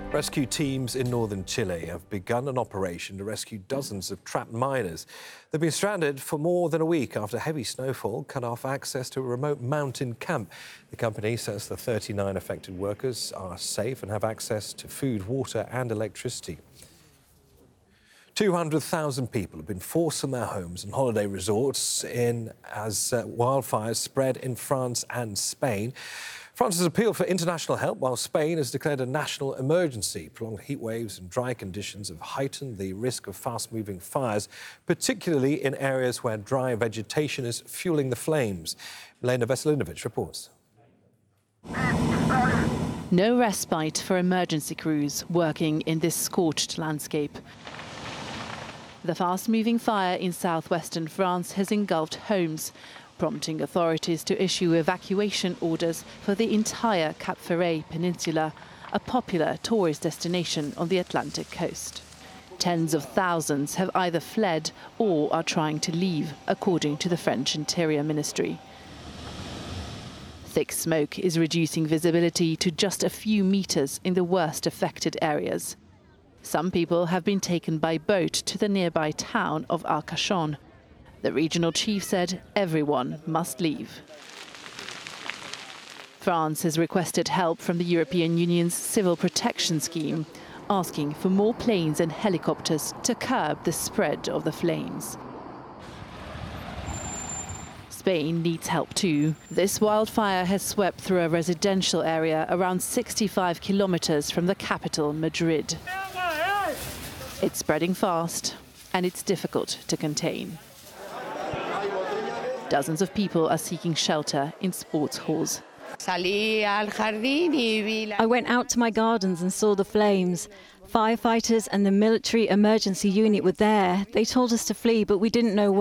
Rescue teams in northern Chile have begun an operation to rescue dozens of trapped miners. They've been stranded for more than a week after heavy snowfall cut off access to a remote mountain camp. The company says the 39 affected workers are safe and have access to food, water and electricity. 200,000 people have been forced from their homes and holiday resorts as wildfires spread in France and Spain. France has appealed for international help, while Spain has declared a national emergency. Prolonged heat waves and dry conditions have heightened the risk of fast-moving fires, particularly in areas where dry vegetation is fueling the flames. Milena Veselinovic reports. No respite for emergency crews working in this scorched landscape. The fast-moving fire in southwestern France has engulfed homes, prompting authorities to issue evacuation orders for the entire Cap Ferret Peninsula, a popular tourist destination on the Atlantic coast. Tens of thousands have either fled or are trying to leave, according to the French Interior Ministry. Thick smoke is reducing visibility to just a few meters in the worst affected areas. Some people have been taken by boat to the nearby town of Arcachon. The regional chief said everyone must leave. France has requested help from the European Union's Civil Protection Scheme, asking for more planes and helicopters to curb the spread of the flames. Spain needs help too. This wildfire has swept through a residential area around 65 kilometers from the capital, Madrid. It's spreading fast and it's difficult to contain. Dozens of people are seeking shelter in sports halls. I went out to my gardens and saw the flames. Firefighters and the military emergency unit were there. They told us to flee, but we didn't know where.